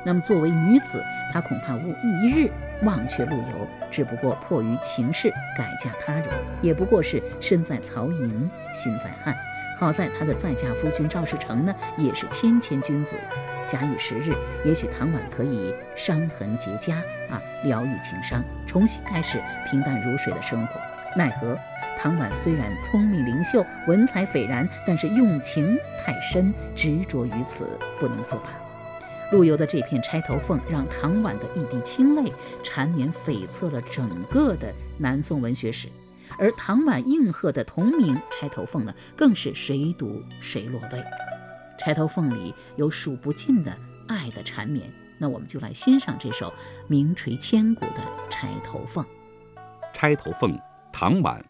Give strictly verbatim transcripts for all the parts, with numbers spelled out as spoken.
那么作为女子，她恐怕无一日忘却陆游，只不过迫于情势改嫁他人，也不过是身在曹营心在汉。好在她的再嫁夫君赵世成呢，也是谦谦君子。假以时日，也许唐婉可以伤痕结痂啊，疗愈情伤，重新开始平淡如水的生活。奈何唐婉虽然聪明灵秀，文采斐然，但是用情太深，执着于此，不能自拔。陆游的这片《钗头凤》让唐婉的一滴清泪缠绵悱恻了整个的南宋文学史，而唐婉应和的同名《钗头凤》呢，更是谁读谁落泪。《钗头凤》里有数不尽的爱的缠绵，那我们就来欣赏这首名垂千古的《钗头凤》。 《钗头凤》唐婉。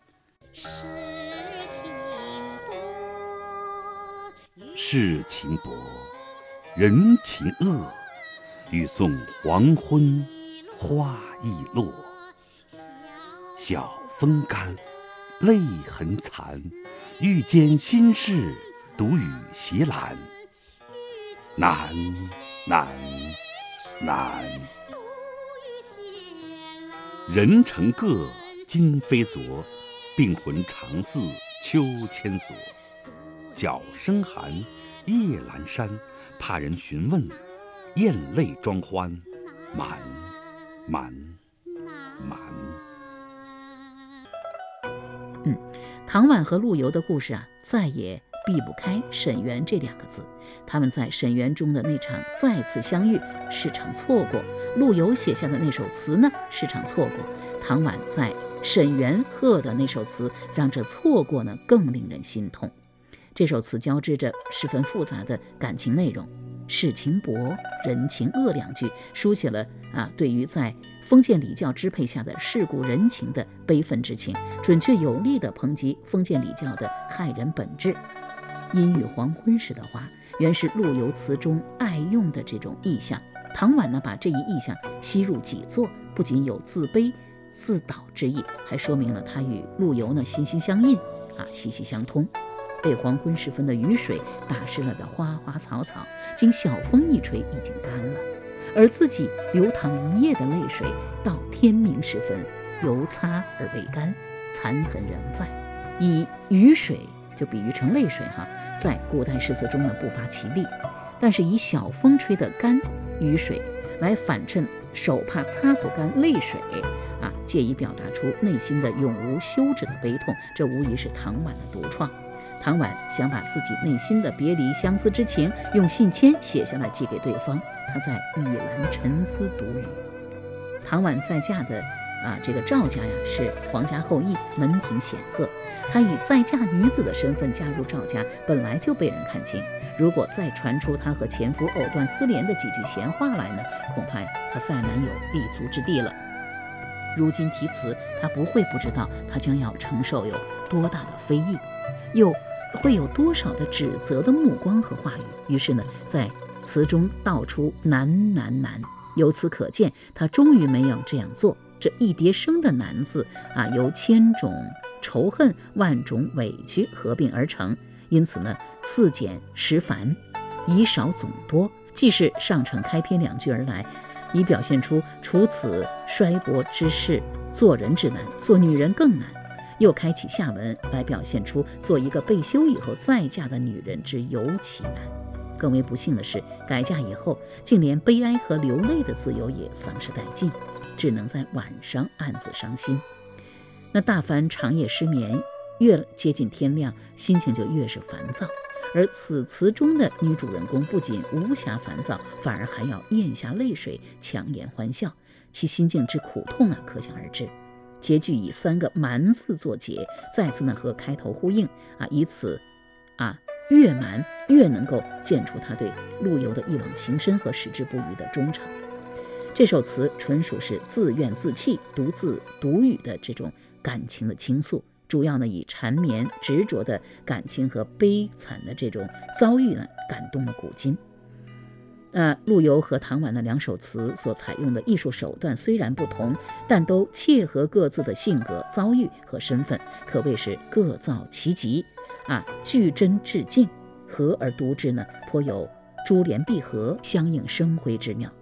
世情薄，人情恶，欲送黄昏花易落。晓风干，泪痕残，欲笺心事独语斜阑。难难难，人成各，今非昨，病魂常似秋千索。角声寒，夜阑珊，怕人询问，咽泪装欢，满满满。 嗯，唐婉和陆游的故事啊，再也避不开沈园这两个字。他们在沈园中的那场再次相遇是场错过，陆游写下的那首词呢是场错过，唐婉在沈园贺的那首词让这错过呢更令人心痛。这首词交织着十分复杂的感情内容，世情薄，人情恶两句，书写了啊对于在封建礼教支配下的世故人情的悲愤之情，准确有力地抨击封建礼教的害人本质。阴雨黄昏时的花，原是陆游词中爱用的这种意象。唐婉呢，把这一意象吸入己作，不仅有自卑自导之意，还说明了他与陆游呢心心相印啊，息息相通。被黄昏时分的雨水打湿了的花花草草，经晓风一吹已经干了，而自己流淌一夜的泪水，到天明时分犹擦而未干，残痕仍在。以雨水就比喻成泪水哈，在古代诗词中呢不乏其例，但是以晓风吹的干雨水来反衬手怕擦不干泪水啊，借以表达出内心的永无休止的悲痛，这无疑是唐婉的独创。唐婉想把自己内心的别离相思之情用信笺写下来寄给对方，他在倚栏沉思独语。唐婉再嫁的啊，这个赵家呀是皇家后裔，门庭显赫。她以再嫁女子的身份加入赵家，本来就被人看轻。如果再传出她和前夫藕断丝连的几句闲话来呢，恐怕呀她再难有立足之地了。如今题词，她不会不知道她将要承受有多大的非议，又会有多少的指责的目光和话语。于是呢，在词中道出难难难，由此可见，他终于没有这样做。这一叠声的难字啊，由千种仇恨、万种委屈合并而成，因此呢，似简实繁，以少总多，既是上承开篇两句而来，以表现出除此衰薄之事，做人之难，做女人更难，又开启下文来表现出做一个被休以后再嫁的女人之尤其难。更为不幸的是，改嫁以后竟连悲哀和流泪的自由也丧失殆尽，只能在晚上暗自伤心。那大凡长夜失眠，越接近天亮，心情就越是烦躁。而此词中的女主人公不仅无暇烦躁，反而还要咽下泪水，强颜欢笑，其心境之苦痛啊，可想而知。结句以三个瞒字作结，再次呢和开头呼应啊，以此啊越瞒越能够见出他对陆游的一往情深和矢志不渝的忠诚。这首词纯属是自怨自弃、独自独语的这种感情的倾诉，主要呢以缠绵执着的感情和悲惨的这种遭遇呢感动了古今。呃，陆游和唐婉的两首词所采用的艺术手段虽然不同，但都切合各自的性格、遭遇和身份，可谓是各造其极啊，具真致敬，合而读之呢，颇有珠联璧合、相映生辉之妙。